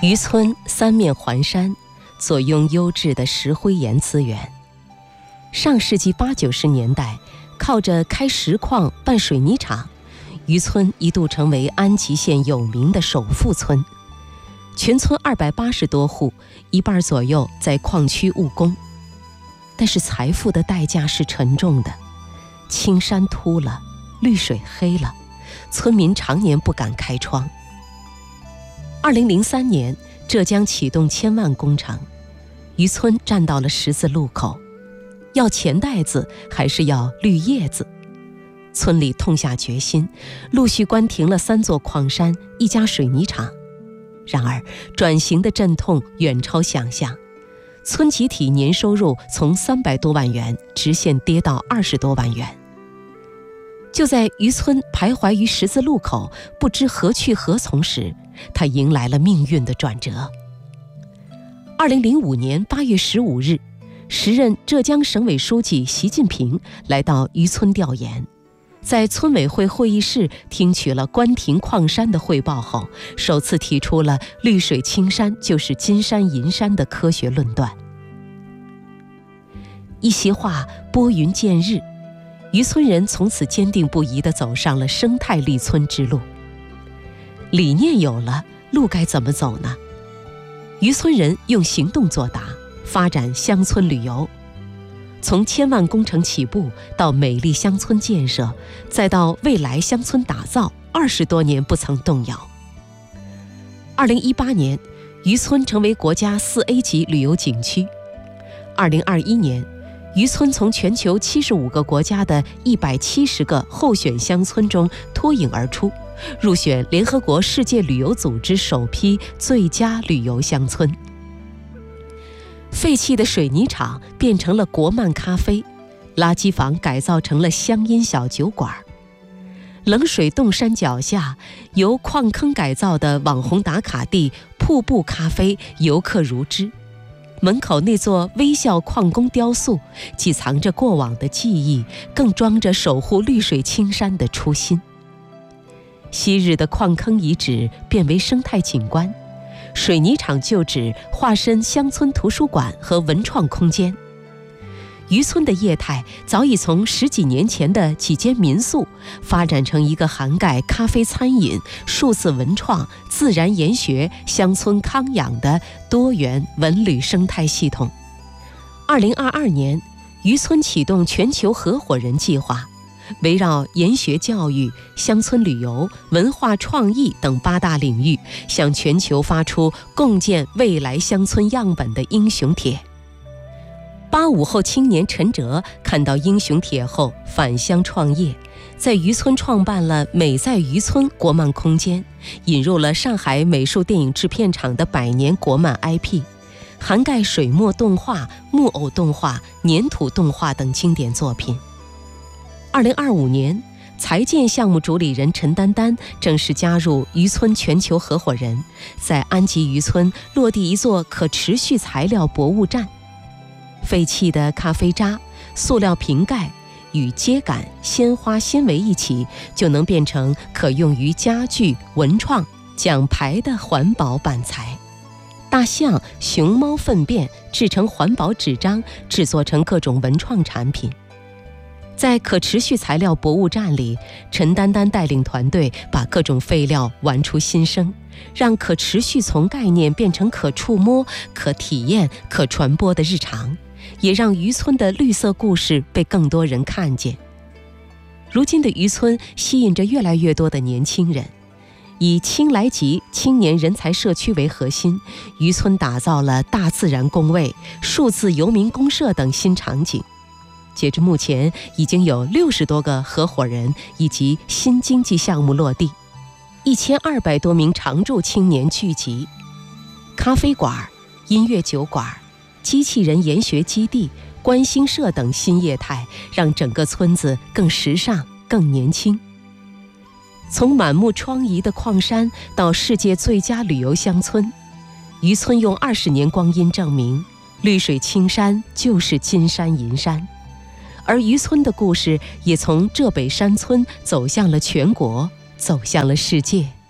渔村三面环山，坐拥优质的石灰岩资源。上世纪80、90年代，靠着开石矿、办水泥厂，渔村一度成为安吉县有名的首富村。全村280多户，一半左右在矿区务工。但是财富的代价是沉重的，青山秃了，绿水黑了，村民常年不敢开窗。2003年，浙江启动千万工程，渔村站到了十字路口，要钱袋子还是要绿叶子？村里痛下决心，陆续关停了3座矿山、1家水泥厂。然而，转型的阵痛远超想象，村集体年收入从300多万元直线跌到20多万元。就在渔村徘徊于十字路口，不知何去何从时，他迎来了命运的转折。2005年8月15日，时任浙江省委书记习近平来到渔村调研，在村委会会议室听取了关停矿山的汇报后，首次提出了绿水青山就是金山银山的科学论断。一席话拨云见日，渔村人从此坚定不移地走上了生态立村之路。理念有了，路该怎么走呢？渔村人用行动作答，发展乡村旅游。从千万工程起步，到美丽乡村建设，再到未来乡村打造，20多年不曾动摇。2018年，渔村成为国家4A 级旅游景区。2021年，渔村从全球75个国家的170个候选乡村中脱颖而出，入选联合国世界旅游组织首批最佳旅游乡村。废弃的水泥厂变成了国漫咖啡，垃圾房改造成了乡音小酒馆。冷水洞山脚下，由矿坑改造的网红打卡地瀑布咖啡游客如织。门口那座微笑矿工雕塑，既藏着过往的记忆，更装着守护绿水青山的初心。昔日的矿坑遗址变为生态景观，水泥厂旧址化身乡村图书馆和文创空间。渔村的业态早已从10几年前的几间民宿，发展成一个涵盖咖啡餐饮、数字文创、自然研学、乡村康养的多元文旅生态系统。2022年，渔村启动全球合伙人计划，围绕研学教育、乡村旅游、文化创意等8大领域，向全球发出共建未来乡村样本的英雄帖。85后青年陈哲看到英雄帖后返乡创业，在渔村创办了美在渔村国漫空间，引入了上海美术电影制片厂的100年国漫 IP， 涵盖水墨动画、木偶动画、粘土动画等经典作品。2025年，财建项目主理人陈丹丹正式加入渔村全球合伙人，在安吉渔村落地一座可持续材料博物站。废弃的咖啡渣、塑料瓶盖与秸秆、鲜花纤维一起，就能变成可用于家具、文创、奖牌的环保板材。大象、熊猫粪便制成环保纸张，制作成各种文创产品。在可持续材料博物站里，陈丹丹带领团队把各种废料玩出新生，让可持续从概念变成可触摸、可体验、可传播的日常，也让渔村的绿色故事被更多人看见。如今的渔村吸引着越来越多的年轻人，以青来集青年人才社区为核心，渔村打造了大自然工位、数字游民公社等新场景。截至目前，已经有60多个合伙人以及新经济项目落地，1200多名常住青年聚集。咖啡馆、音乐酒馆、机器人研学基地、观星社等新业态，让整个村子更时尚、更年轻。从满目疮痍的矿山到世界最佳旅游乡村，渔村用20年光阴证明，绿水青山就是金山银山。而渔村的故事也从浙北山村走向了全国，走向了世界。